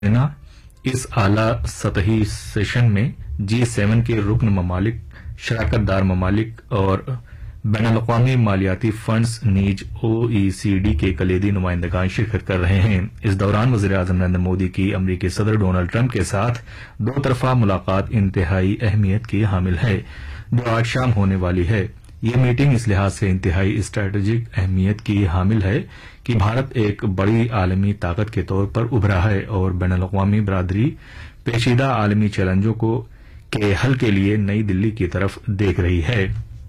دینا۔ اس اعلی سطحی سیشن میں G7 کے رکن ممالک، شراکت دار ممالک اور بین الاقوامی مالیاتی فنڈز نیز OECD کے کلیدی نمائندگان شرکت کر رہے ہیں۔ اس دوران وزیر اعظم نریندر مودی کی امریکی صدر ڈونلڈ ٹرمپ کے ساتھ دو طرفہ ملاقات انتہائی اہمیت کی حامل ہے، جو آج شام ہونے والی ہے۔ یہ میٹنگ اس لحاظ سے انتہائی اسٹریٹجک اہمیت کی حامل ہے کہ بھارت ایک بڑی عالمی طاقت کے طور پر ابھرا ہے اور بین الاقوامی برادری پیچیدہ عالمی چیلنجوں کے حل کے لیے نئی دلی کی طرف دیکھ رہی ہے۔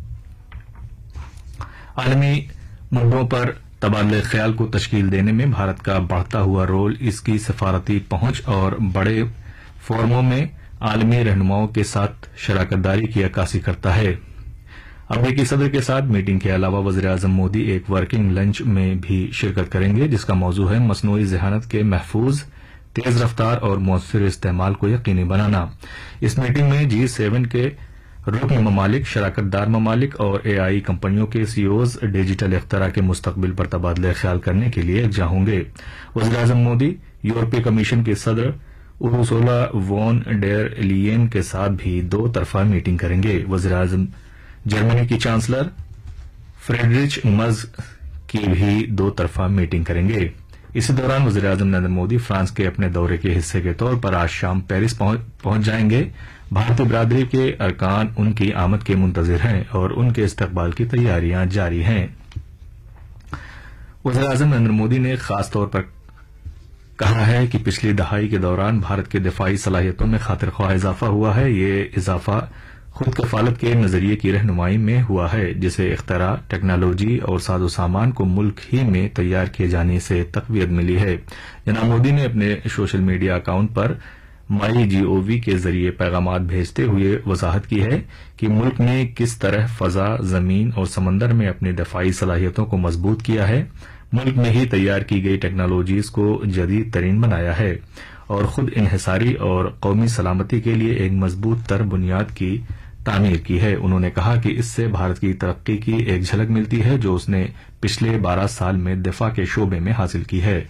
عالمی مدعوں پر تبادلہ خیال کو تشکیل دینے میں بھارت کا بڑھتا ہوا رول اس کی سفارتی پہنچ اور بڑے فورموں میں عالمی رہنماؤں کے ساتھ شراکت داری کی عکاسی کرتا ہے۔ امریکی صدر کے ساتھ میٹنگ کے علاوہ وزیر اعظم مودی ایک ورکنگ لنچ میں بھی شرکت کریں گے، جس کا موضوع ہے مصنوعی ذہانت کے محفوظ، تیز رفتار اور مؤثر استعمال کو یقینی بنانا۔ اس میٹنگ میں G7 کے رکن ممالک، شراکت دار ممالک اور AI کمپنیوں کے CEOز ڈیجیٹل اختراع کے مستقبل پر تبادلہ خیال کرنے کے لیے یکجا ہوں گے۔ وزیر اعظم مودی یورپی کمیشن کے صدر ارسولا وون ڈیر لیین کے ساتھ بھی دو طرفہ میٹنگ کریں گے۔ وزیر اعظم جرمنی کی چانسلر فریڈریچ مرز کی بھی دو طرفہ میٹنگ کریں گے۔ اسی دوران وزیر اعظم نریندر مودی فرانس کے اپنے دورے کے حصے کے طور پر آج شام پیرس پہنچ جائیں گے۔ بھارتی برادری کے ارکان ان کی آمد کے منتظر ہیں اور ان کے استقبال کی تیاریاں جاری ہیں۔ وزیر اعظم نریندر مودی نے خاص طور پر کہا ہے کہ پچھلی دہائی کے دوران بھارت کے دفاعی صلاحیتوں میں خاطر خواہ اضافہ ہوا ہے۔ یہ اضافہ خود کفالت کے نظریے کی رہنمائی میں ہوا ہے، جسے اختراع، ٹیکنالوجی اور ساز و سامان کو ملک ہی میں تیار کیے جانے سے تقویت ملی ہے۔ جناب مودی نے اپنے سوشل میڈیا اکاؤنٹ پر MyGov کے ذریعے پیغامات بھیجتے ہوئے وضاحت کی ہے کہ ملک نے کس طرح فضا، زمین اور سمندر میں اپنی دفاعی صلاحیتوں کو مضبوط کیا ہے، ملک میں ہی تیار کی گئی ٹیکنالوجیز کو جدید ترین بنایا ہے اور خود انحصاری اور قومی سلامتی کے لیے ایک مضبوط تر بنیاد کی تعمیر کی ہے۔ انہوں نے کہا کہ اس سے بھارت کی ترقی کی ایک جھلک ملتی ہے جو اس نے پچھلے 12 سال میں دفاع کے شعبے میں حاصل کی ہے۔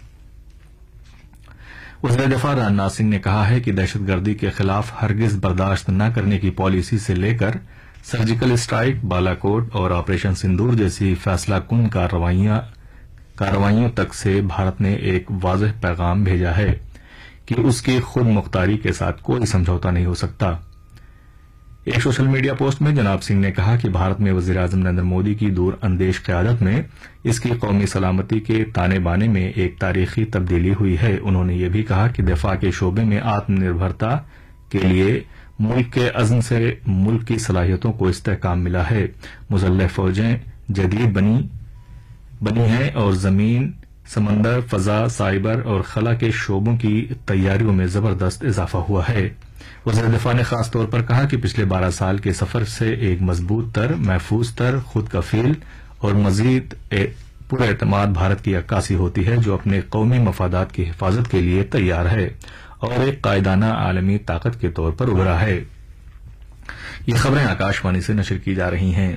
وزیر دفاع راجناتھ سنگھ نے کہا ہے کہ دہشت گردی کے خلاف ہرگز برداشت نہ کرنے کی پالیسی سے لے کر سرجیکل اسٹرائیک، بالا کوٹ اور آپریشن سندور جیسی فیصلہ کن کارروائیوں تک سے بھارت نے ایک واضح پیغام بھیجا ہے کہ اس کی خود مختاری کے ساتھ کوئی سمجھوتا نہیں ہو سکتا۔ ایک سوشل میڈیا پوسٹ میں جناب سنگھ نے کہا کہ بھارت میں وزیر اعظم نریندر مودی کی دور اندیش قیادت میں اس کی قومی سلامتی کے تانے بانے میں ایک تاریخی تبدیلی ہوئی ہے۔ انہوں نے یہ بھی کہا کہ دفاع کے شعبے میں آتم نربھرتا کے لیے ملک کے عزم سے ملک کی صلاحیتوں کو استحکام ملا ہے۔ مسلح فوجیں جدید بنی ہیں اور زمین، سمندر، فضا، سائبر اور خلا کے شعبوں کی تیاریوں میں زبردست اضافہ ہوا ہے۔ وزیر دفاع نے خاص طور پر کہا کہ پچھلے 12 سال کے سفر سے ایک مضبوط تر، محفوظ تر، خود کفیل اور مزید پر اعتماد بھارت کی عکاسی ہوتی ہے جو اپنے قومی مفادات کی حفاظت کے لیے تیار ہے اور ایک قائدانہ عالمی طاقت کے طور پر ابھرا ہے۔ یہ خبریں آکاشوانی سے نشر کی جا رہی ہیں۔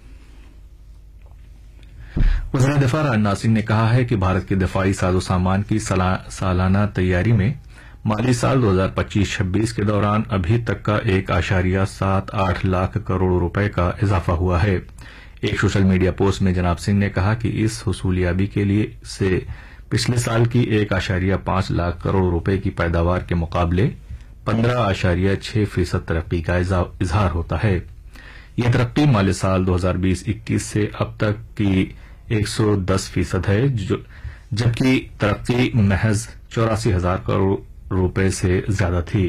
وزیر دفاع راجناتھ سنگھ نے کہا ہے کہ بھارت کے دفاعی ساز و سامان کی سالانہ تیاری میں مالی سال 2025-26 کے دوران ابھی تک کا 1.78 لاکھ کروڑ روپے کا اضافہ ہوا ہے۔ ایک سوشل میڈیا پوسٹ میں جناب سنگھ نے کہا کہ اس حصولیابی کے لیے سے پچھلے سال کی 1.5 لاکھ کروڑ روپے کی پیداوار کے مقابلے 15.6% ترقی کا اظہار ہوتا ہے۔ یہ ترقی مالی سال 2020-21 سے اب تک کی 110% ہے، جبکہ ترقی محض 84,000 کروڑ روپے سے زیادہ تھی۔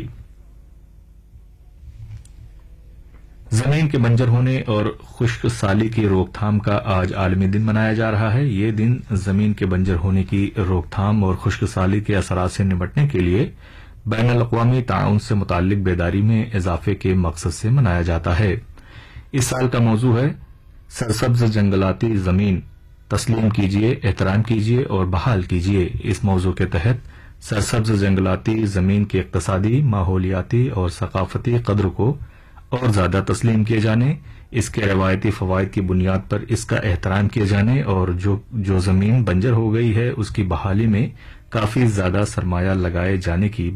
زمین کے بنجر ہونے اور خشک سالی کی روک تھام کا آج عالمی دن منایا جا رہا ہے۔ یہ دن زمین کے بنجر ہونے کی روک تھام اور خشک سالی کے اثرات سے نمٹنے کے لیے بین الاقوامی تعاون سے متعلق بیداری میں اضافے کے مقصد سے منایا جاتا ہے۔ اس سال کا موضوع ہے سرسبز جنگلاتی زمین، تسلیم کیجیے، احترام کیجیے اور بحال کیجیے۔ اس موضوع کے تحت سرسبز جنگلاتی زمین کی اقتصادی، ماحولیاتی اور ثقافتی قدر کو اور زیادہ تسلیم کیے جانے، اس کے روایتی فوائد کی بنیاد پر اس کا احترام کیے جانے اور جو زمین بنجر ہو گئی ہے اس کی بحالی میں काफी ज्यादा सरमाया लगाए जाने की